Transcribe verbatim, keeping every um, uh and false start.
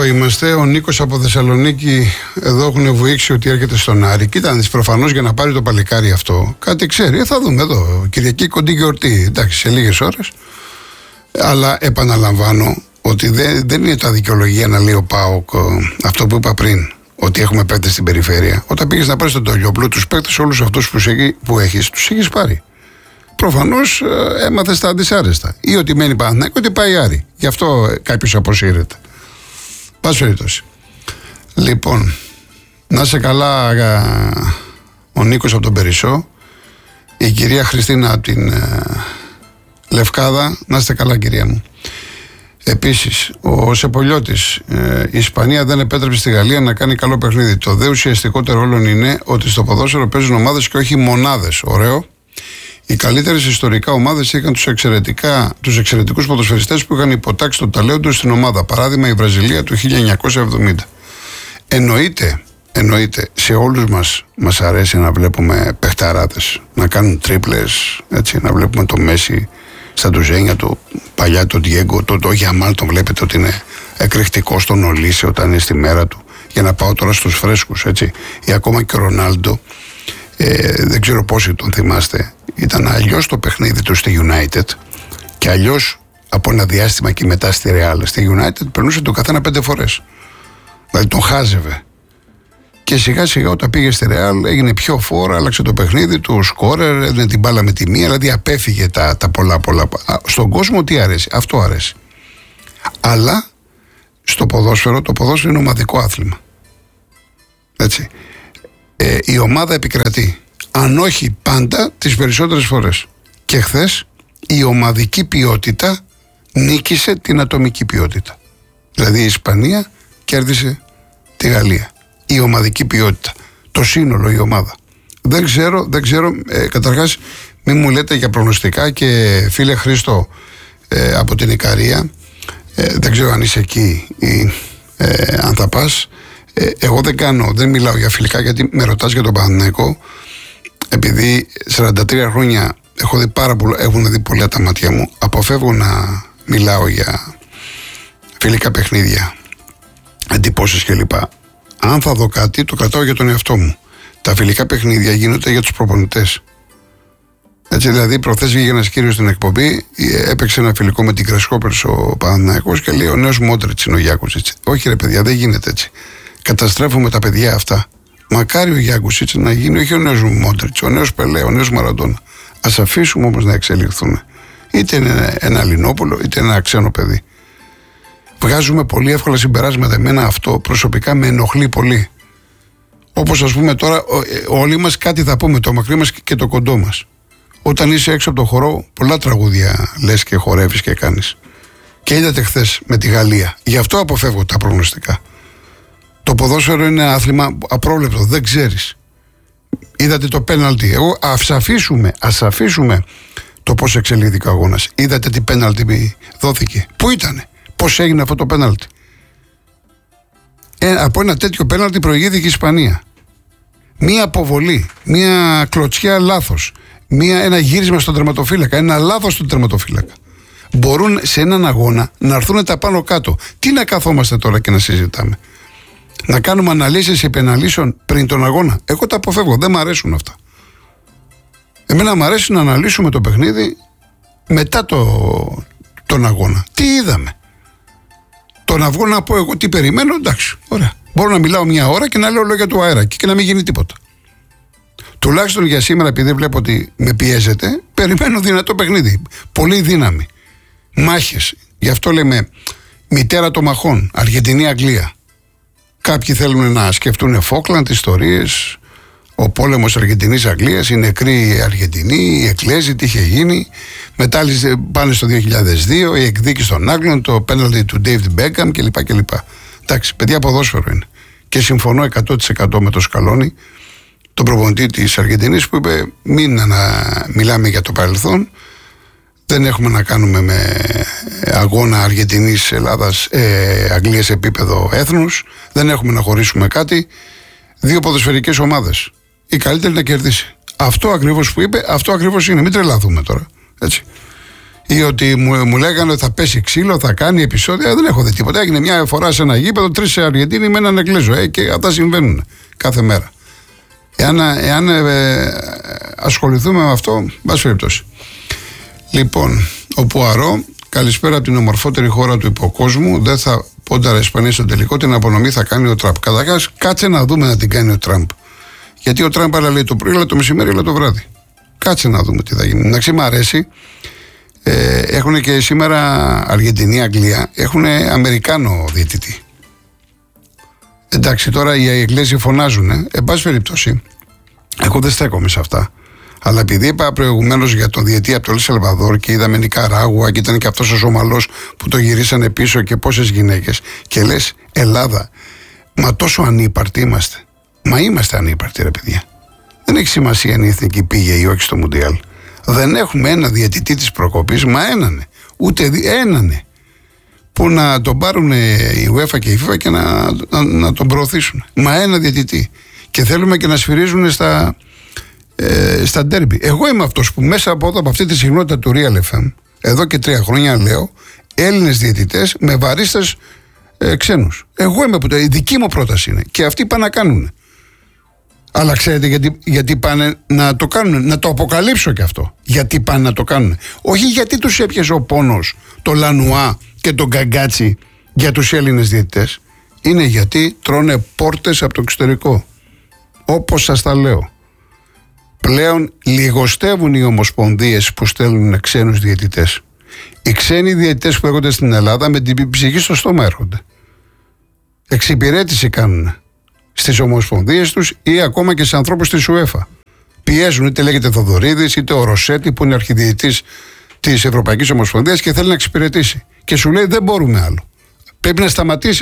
είμαστε. Ο Νίκος από Θεσσαλονίκη εδώ έχουν βουήξει ότι έρχεται στον Άρη. Κοίτανε προφανώς για να πάρει το παλικάρι αυτό. Κάτι ξέρει. Ε, θα δούμε εδώ. Κυριακή κοντή γιορτή. Εντάξει, σε λίγες ώρες. Αλλά επαναλαμβάνω ότι δεν, δεν είναι τα δικαιολογία να λέει ο ΠΑΟΚ αυτό που είπα πριν. Ότι έχουμε παίκτες στην περιφέρεια. Όταν πήγες να πάρεις τον Τολιόπουλο, τους παίκτες όλους αυτούς που, που έχεις, τους έχεις πάρει. Προφανώς ε, έμαθες τα αντισάρεστα. Ή ότι μένει Παναθηναϊκό, ότι πάει Άρη. Γι' αυτό ε, κάποιος αποσύρεται. Πάση περιπτώσει. Λοιπόν, να είσαι καλά ε, ο Νίκος από τον Περισσό, η κυρία Χριστίνα από την ε, Λευκάδα. Να είστε καλά, κυρία μου. Επίσης, ο Σεπολιώτης, ε, η Ισπανία δεν επέτρεψε στη Γαλλία να κάνει καλό παιχνίδι. Το δε ουσιαστικότερο όλων είναι ότι στο ποδόσφαιρο παίζουν ομάδες και όχι μονάδες. Ωραίο. Οι καλύτερες ιστορικά ομάδες είχαν τους, εξαιρετικά, τους εξαιρετικούς ποδοσφαιριστές που είχαν υποτάξει το ταλέντο τους στην ομάδα. Παράδειγμα, η Βραζιλία του χίλια εννιακόσια εβδομήντα. Εννοείται, εννοείται, σε όλους μας μας αρέσει να βλέπουμε παιχταράδες να κάνουν τρίπλες, έτσι, να βλέπουμε το Μέση στα τουζένια του, παλιά τον Διέγκο, το, το Γιαμάλ τον βλέπετε ότι είναι εκρηκτικό στον Ολύσε όταν είναι στη μέρα του. Για να πάω τώρα στους φρέσκους, έτσι, ή ακόμα και ο Ρονάλντο. Ε, δεν ξέρω πόσοι τον θυμάστε. Ήταν αλλιώς το παιχνίδι του στη United και αλλιώς από ένα διάστημα και μετά στη Real. Στη United περνούσε το καθένα πέντε φορές. Δηλαδή τον χάζευε. Και σιγά σιγά όταν πήγε στη Real έγινε πιο φόρα, άλλαξε το παιχνίδι του, σκόρερ, έδινε την μπάλα με τη μία, δηλαδή απέφυγε τα, τα πολλά πολλά. Στον κόσμο τι αρέσει, αυτό αρέσει. Αλλά στο ποδόσφαιρο, το ποδόσφαιρο είναι ομαδικό άθλημα. Έτσι. Ε, η ομάδα επικρατεί, αν όχι πάντα, τις περισσότερες φορές. Και χθες η ομαδική ποιότητα νίκησε την ατομική ποιότητα. Δηλαδή η Ισπανία κέρδισε τη Γαλλία. Η ομαδική ποιότητα, το σύνολο, η ομάδα. Δεν ξέρω, δεν ξέρω, ε, καταρχάς μην μου λέτε για προγνωστικά και φίλε Χρήστο ε, από την Ικαρία, ε, δεν ξέρω αν είσαι εκεί ή ε, αν θα πας. Ε, εγώ δεν κάνω, δεν μιλάω για φιλικά γιατί με ρωτάς για τον Παναθηναϊκό, επειδή σαράντα τρία χρόνια έχω δει πάρα πολλά, έχουν δει πολλά τα μάτια μου, αποφεύγω να μιλάω για φιλικά παιχνίδια, εντυπώσεις κλπ. Αν θα δω κάτι, το κρατάω για τον εαυτό μου. Τα φιλικά παιχνίδια γίνονται για τους προπονητές. Έτσι, δηλαδή, προχθές βγήκε ένας κύριος στην εκπομπή, έπαιξε ένα φιλικό με την Κρεσκόπερς ο Παναθηναϊκός και λέει: ο νέος Μόντριτς είναι ο Γιάκουσιτς. Όχι, ρε παιδιά, δεν γίνεται έτσι. Καταστρέφουμε τα παιδιά αυτά. Μακάρι ο Γιάκουσιτς να γίνει όχι ο νέος Μόντριτς, ο νέος Πελέ, ο νέος Μαραντόνα. Ας αφήσουμε όμως να εξελιχθούν. Είτε είναι ένα Ελληνόπουλο, είτε ένα ξένο παιδί. Βγάζουμε πολύ εύκολα συμπεράσματα. Εμένα αυτό προσωπικά με ενοχλεί πολύ. Όπως ας πούμε τώρα, όλοι μας κάτι θα πούμε, το μακρύ μας και το κοντό μας. Όταν είσαι έξω από το χορό, πολλά τραγούδια λες και χορεύεις και κάνεις. Και είδατε χθες με τη Γαλλία. Γι' αυτό αποφεύγω τα προγνωστικά. Το ποδόσφαιρο είναι ένα άθλημα απρόβλεπτο, δεν ξέρεις. Είδατε το πέναλτι. Εγώ ας αφήσουμε, ας αφήσουμε το πώς εξελίχθηκε ο αγώνας. Είδατε τι πέναλτι δόθηκε. Πού ήτανε. Πώς έγινε αυτό το πέναλτι. Ε, από ένα τέτοιο πέναλτι προηγήθηκε η Ισπανία. Μία αποβολή, μία κλωτσιά λάθος, μία, ένα γύρισμα στον τερματοφύλακα, ένα λάθος στον τερματοφύλακα. Μπορούν σε έναν αγώνα να έρθουν τα πάνω κάτω. Τι να καθόμαστε τώρα και να συζητάμε. Να κάνουμε αναλύσεις επεναλύσεων πριν τον αγώνα. Εγώ τα αποφεύγω, δεν μ' αρέσουν αυτά. Εμένα μ' αρέσει να αναλύσουμε το παιχνίδι μετά το, τον αγώνα. Τι είδαμε. Το να βγω να πω εγώ τι περιμένω, εντάξει, ωραία. Μπορώ να μιλάω μια ώρα και να λέω λόγια του αέρα και να μην γίνει τίποτα. Τουλάχιστον για σήμερα, επειδή βλέπω ότι με πιέζεται, περιμένω δυνατό παιχνίδι. Πολύ δύναμη. Μάχες. Γι' αυτό λέμε μητέρα των μαχών. Αργεντινή-Αγγλία. Κάποιοι θέλουν να σκεφτούν Φόκλαντ, ιστορίες. Ο πόλεμος Αργεντινής-Αγγλίας, οι νεκροί Αργεντινοί, οι Εκκλέζοι, τι είχε γίνει. Μετά πάνε στο δύο χιλιάδες δύο, η εκδίκηση των Άγγλων, το πέναλτι του David Beckham κλπ. κλπ. Εντάξει, παιδιά, ποδόσφαιρο είναι. Και συμφωνώ εκατό τοις εκατό με τον Σκαλόνι, τον προπονητή της Αργεντινής, που είπε: μην ανα... μιλάμε για το παρελθόν. Δεν έχουμε να κάνουμε με αγώνα Αργεντινής, Ελλάδας, ε, Αγγλίας σε επίπεδο έθνους. Δεν έχουμε να χωρίσουμε κάτι. Δύο ποδοσφαιρικές ομάδες. Η καλύτερη να κερδίσει. Αυτό ακριβώς που είπε, αυτό ακριβώς είναι. Μην τρελαθούμε τώρα. Έτσι. Ή ότι μου, μου λέγανε ότι θα πέσει ξύλο, θα κάνει επεισόδια. Δεν έχω δει τίποτα. Έγινε μια φορά σε ένα γήπεδο, τρεις Αργεντίνοι με έναν Εγγλέζο. Ε, και αυτά συμβαίνουν κάθε μέρα. Εάν, εάν ε, ασχοληθούμε με αυτό, μπας περιπτώσει. Λοιπόν, ο Πουαρό, καλησπέρα από την ομορφότερη χώρα του υποκόσμου. Δεν θα πόνταρα Ισπανία στο τελικό. Την απονομή θα κάνει ο Τραμπ. Καταρχάς, κάτσε να δούμε να την κάνει ο Τραμπ. Γιατί ο Τραμπ άλλα λέει το πρωί, αλλά το μεσημέρι, αλλά το βράδυ. Κάτσε να δούμε τι θα γίνει. Εντάξει, μ' αρέσει. Ε, έχουν και σήμερα Αργεντινή, Αγγλία. Έχουν Αμερικάνο διαιτητή. Εντάξει, τώρα οι Εγγλέζοι φωνάζουν. Ε. Εν πάση περιπτώσει, εγώ δεν στέκομαι σε αυτά. Αλλά επειδή είπα προηγουμένως για τον διαιτή από το Ελ Σαλβαδόρ και είδαμε Νικαράγουα και ήταν και αυτός ο Σομαλός που το γυρίσανε πίσω και πόσες γυναίκες. Και λες, Ελλάδα, μα τόσο ανύπαρτοι είμαστε. Μα είμαστε ανύπαρτοι, ρε παιδιά. Δεν έχει σημασία αν η εθνική πήγε ή όχι στο Μουντιάλ. Δεν έχουμε ένα διαιτητή της προκοπής, μα ένανε. Ούτε δι... ένανε. Που να τον πάρουν η UEFA και η FIFA και να, να, να τον προωθήσουν. Μα ένα διαιτητή. Και θέλουμε και να σφυρίζουν στα, ε, στα ντέρμπι. Εγώ είμαι αυτός που μέσα από, από αυτή τη συχνότητα του Real εφ εμ, εδώ και τρία χρόνια λέω, Έλληνες διαιτητές με βαρίστες ε, ξένους. Εγώ είμαι που το, η δική μου πρόταση είναι. Και αυτοί πάνε να κάνουν. Αλλά ξέρετε γιατί, γιατί πάνε να το κάνουν, να το αποκαλύψω και αυτό. Γιατί πάνε να το κάνουν. Όχι γιατί τους έπιασε ο πόνος, το Λανουά και το Γκαγκάτσι για τους Έλληνες διαιτητές. Είναι γιατί τρώνε πόρτες από το εξωτερικό. Όπως σας τα λέω. Πλέον λιγοστεύουν οι ομοσπονδίες που στέλνουν ξένους διαιτητές. Οι ξένοι διαιτητές που έρχονται στην Ελλάδα με την ψυχή στο στόμα έρχονται. Εξυπηρέτηση κάνουν στις ομοσπονδίες τους ή ακόμα και σε ανθρώπους της UEFA. Πιέζουν, είτε λέγεται Θοδωρίδης, είτε ο Ρωσέτη που είναι αρχιδιαιτητής της Ευρωπαϊκής Ομοσπονδίας και θέλει να εξυπηρετήσει. Και σου λέει δεν μπορούμε άλλο. Πρέπει να σταματήσει